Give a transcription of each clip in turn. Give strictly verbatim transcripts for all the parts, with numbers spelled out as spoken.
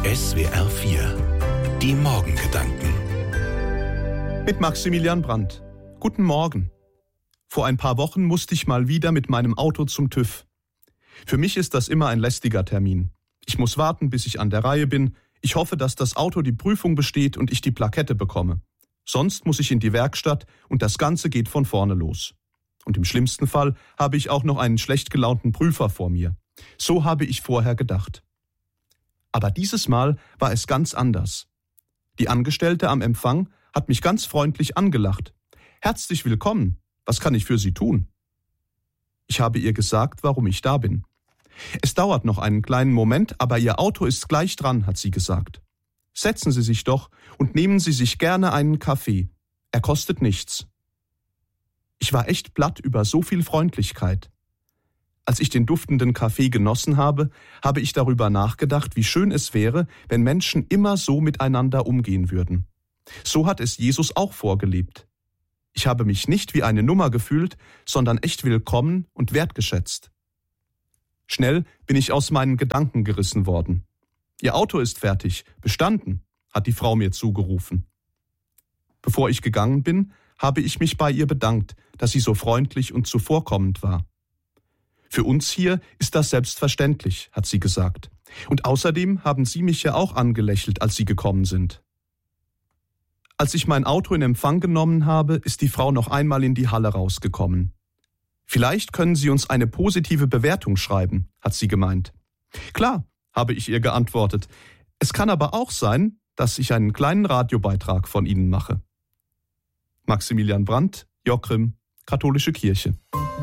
S W R vier. Die Morgengedanken. Mit Maximilian Brandt. Guten Morgen. Vor ein paar Wochen musste ich mal wieder mit meinem Auto zum TÜV. Für mich ist das immer ein lästiger Termin. Ich muss warten, bis ich an der Reihe bin. Ich hoffe, dass das Auto die Prüfung besteht und ich die Plakette bekomme. Sonst muss ich in die Werkstatt und das Ganze geht von vorne los. Und im schlimmsten Fall habe ich auch noch einen schlecht gelaunten Prüfer vor mir. So habe ich vorher gedacht. Aber dieses Mal war es ganz anders. Die Angestellte am Empfang hat mich ganz freundlich angelacht. Herzlich willkommen. Was kann ich für Sie tun? Ich habe ihr gesagt, warum ich da bin. Es dauert noch einen kleinen Moment, aber Ihr Auto ist gleich dran, hat sie gesagt. Setzen Sie sich doch und nehmen Sie sich gerne einen Kaffee. Er kostet nichts. Ich war echt platt über so viel Freundlichkeit. Als ich den duftenden Kaffee genossen habe, habe ich darüber nachgedacht, wie schön es wäre, wenn Menschen immer so miteinander umgehen würden. So hat es Jesus auch vorgelebt. Ich habe mich nicht wie eine Nummer gefühlt, sondern echt willkommen und wertgeschätzt. Schnell bin ich aus meinen Gedanken gerissen worden. Ihr Auto ist fertig, bestanden, hat die Frau mir zugerufen. Bevor ich gegangen bin, habe ich mich bei ihr bedankt, dass sie so freundlich und zuvorkommend war. Für uns hier ist das selbstverständlich, hat sie gesagt. Und außerdem haben Sie mich ja auch angelächelt, als Sie gekommen sind. Als ich mein Auto in Empfang genommen habe, ist die Frau noch einmal in die Halle rausgekommen. Vielleicht können Sie uns eine positive Bewertung schreiben, hat sie gemeint. Klar, habe ich ihr geantwortet. Es kann aber auch sein, dass ich einen kleinen Radiobeitrag von Ihnen mache. Maximilian Brandt, Jockrim, Katholische Kirche.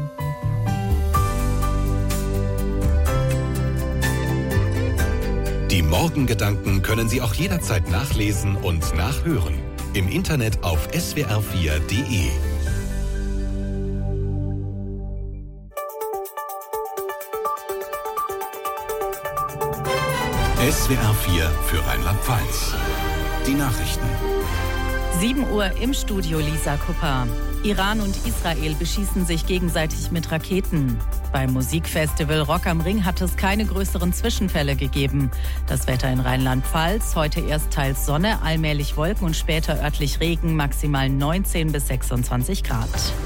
Die Morgengedanken können Sie auch jederzeit nachlesen und nachhören. Im Internet auf S W R vier Punkt de. S W R vier für Rheinland-Pfalz. Die Nachrichten. sieben Uhr im Studio, Lisa Kupper. Iran und Israel beschießen sich gegenseitig mit Raketen. Beim Musikfestival Rock am Ring hat es keine größeren Zwischenfälle gegeben. Das Wetter in Rheinland-Pfalz, heute erst teils Sonne, allmählich Wolken und später örtlich Regen, maximal neunzehn bis sechsundzwanzig Grad.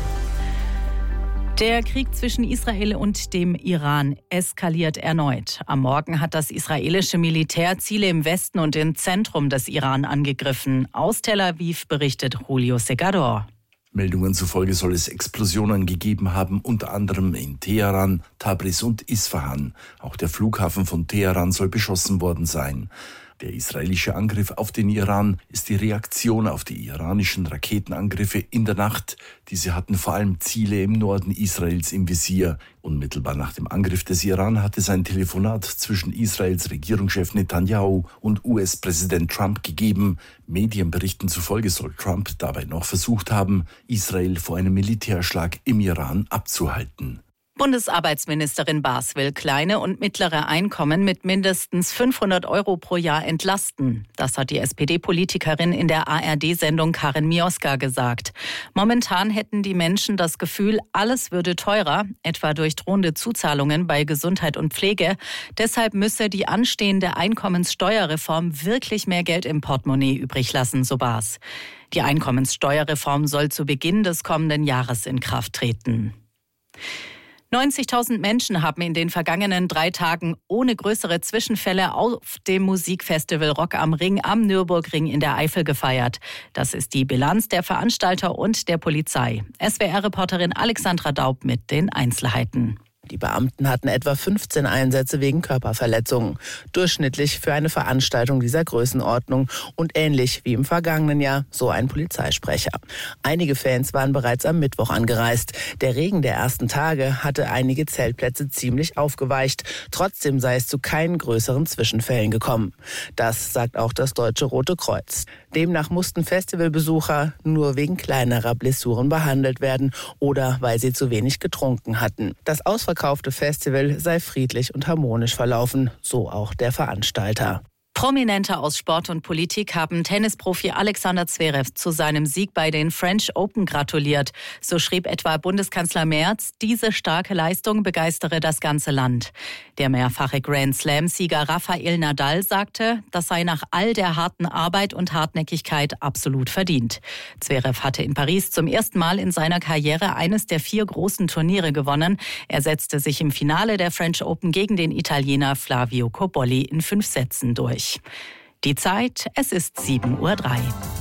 Der Krieg zwischen Israel und dem Iran eskaliert erneut. Am Morgen hat das israelische Militär Ziele im Westen und im Zentrum des Iran angegriffen. Aus Tel Aviv berichtet Julio Segador. Meldungen zufolge soll es Explosionen gegeben haben, unter anderem in Teheran, Tabriz und Isfahan. Auch der Flughafen von Teheran soll beschossen worden sein. Der israelische Angriff auf den Iran ist die Reaktion auf die iranischen Raketenangriffe in der Nacht. Diese hatten vor allem Ziele im Norden Israels im Visier. Unmittelbar nach dem Angriff des Iran hat es ein Telefonat zwischen Israels Regierungschef Netanyahu und U S-Präsident Trump gegeben. Medienberichten zufolge soll Trump dabei noch versucht haben, Israel vor einem Militärschlag im Iran abzuhalten. Bundesarbeitsministerin Baas will kleine und mittlere Einkommen mit mindestens fünfhundert Euro pro Jahr entlasten. Das hat die S P D-Politikerin in der A R D-Sendung Karin Mioska gesagt. Momentan hätten die Menschen das Gefühl, alles würde teurer, etwa durch drohende Zuzahlungen bei Gesundheit und Pflege. Deshalb müsse die anstehende Einkommenssteuerreform wirklich mehr Geld im Portemonnaie übrig lassen, so Baas. Die Einkommenssteuerreform soll zu Beginn des kommenden Jahres in Kraft treten. neunzigtausend Menschen haben in den vergangenen drei Tagen ohne größere Zwischenfälle auf dem Musikfestival Rock am Ring am Nürburgring in der Eifel gefeiert. Das ist die Bilanz der Veranstalter und der Polizei. S W R-Reporterin Alexandra Daub mit den Einzelheiten. Die Beamten hatten etwa fünfzehn Einsätze wegen Körperverletzungen. Durchschnittlich für eine Veranstaltung dieser Größenordnung und ähnlich wie im vergangenen Jahr, so ein Polizeisprecher. Einige Fans waren bereits am Mittwoch angereist. Der Regen der ersten Tage hatte einige Zeltplätze ziemlich aufgeweicht. Trotzdem sei es zu keinen größeren Zwischenfällen gekommen. Das sagt auch das Deutsche Rote Kreuz. Demnach mussten Festivalbesucher nur wegen kleinerer Blessuren behandelt werden oder weil sie zu wenig getrunken hatten. Das Ausverkaufte Festival sei friedlich und harmonisch verlaufen, so auch der Veranstalter. Prominente aus Sport und Politik haben Tennisprofi Alexander Zverev zu seinem Sieg bei den French Open gratuliert. So schrieb etwa Bundeskanzler Merz, diese starke Leistung begeistere das ganze Land. Der mehrfache Grand Slam-Sieger Rafael Nadal sagte, das sei nach all der harten Arbeit und Hartnäckigkeit absolut verdient. Zverev hatte in Paris zum ersten Mal in seiner Karriere eines der vier großen Turniere gewonnen. Er setzte sich im Finale der French Open gegen den Italiener Flavio Cobolli in fünf Sätzen durch. Die Zeit, es ist sieben Uhr drei.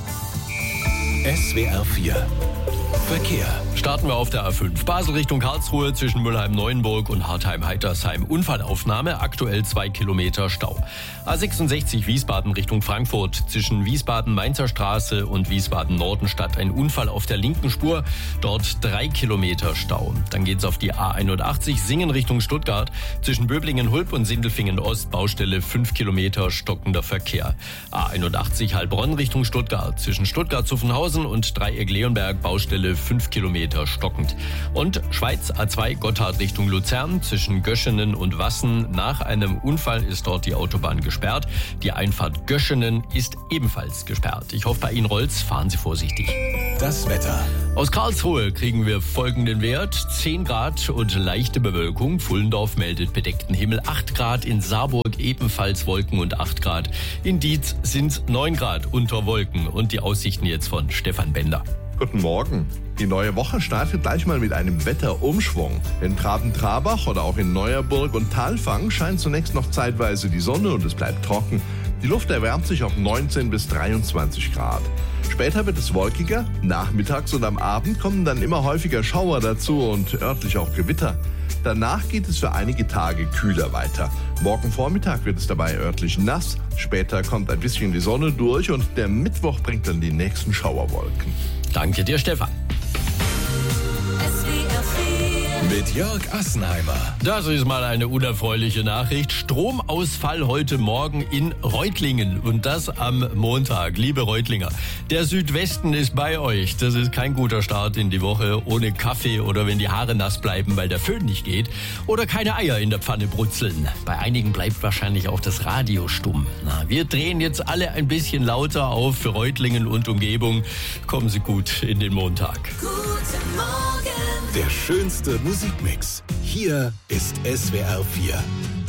S W R vier Verkehr. Starten wir auf der A fünf. Basel Richtung Karlsruhe zwischen Mülheim-Neuenburg und Hartheim-Heitersheim. Unfallaufnahme, aktuell zwei Kilometer Stau. A sechsundsechzig Wiesbaden Richtung Frankfurt zwischen Wiesbaden-Mainzer Straße und Wiesbaden-Nordenstadt. Ein Unfall auf der linken Spur, dort drei Kilometer Stau. Dann geht's auf die A einundachtzig Singen Richtung Stuttgart zwischen Böblingen-Hulp und Sindelfingen-Ost. Baustelle fünf Kilometer stockender Verkehr. A einundachtzig Heilbronn Richtung Stuttgart zwischen Stuttgart-Zuffenhausen und Dreieck-Leonberg. Baustelle fünf Kilometer stockend. Und Schweiz A zwei Gotthard Richtung Luzern zwischen Göschenen und Wassen. Nach einem Unfall ist dort die Autobahn gesperrt. Die Einfahrt Göschenen ist ebenfalls gesperrt. Ich hoffe, bei Ihnen rollt's. Fahren Sie vorsichtig. Das Wetter. Aus Karlsruhe kriegen wir folgenden Wert. zehn Grad und leichte Bewölkung. Pfullendorf meldet bedeckten Himmel. acht Grad in Saarburg, ebenfalls Wolken und acht Grad. In Dietz sind neun Grad unter Wolken. Und die Aussichten jetzt von Stefan Bender. Guten Morgen. Die neue Woche startet gleich mal mit einem Wetterumschwung. In Traben-Trabach oder auch in Neuerburg und Thalfang scheint zunächst noch zeitweise die Sonne und es bleibt trocken. Die Luft erwärmt sich auf neunzehn bis dreiundzwanzig Grad. Später wird es wolkiger, nachmittags und am Abend kommen dann immer häufiger Schauer dazu und örtlich auch Gewitter. Danach geht es für einige Tage kühler weiter. Morgen Vormittag wird es dabei örtlich nass, später kommt ein bisschen die Sonne durch und der Mittwoch bringt dann die nächsten Schauerwolken. Danke dir, Stefan. Mit Jörg Assenheimer. Das ist mal eine unerfreuliche Nachricht. Stromausfall heute Morgen in Reutlingen und das am Montag. Liebe Reutlinger, der Südwesten ist bei euch. Das ist kein guter Start in die Woche ohne Kaffee oder wenn die Haare nass bleiben, weil der Föhn nicht geht oder keine Eier in der Pfanne brutzeln. Bei einigen bleibt wahrscheinlich auch das Radio stumm. Na, wir drehen jetzt alle ein bisschen lauter auf für Reutlingen und Umgebung. Kommen Sie gut in den Montag. Guten Morgen. Der schönste Musikmix. Hier ist S W R vier.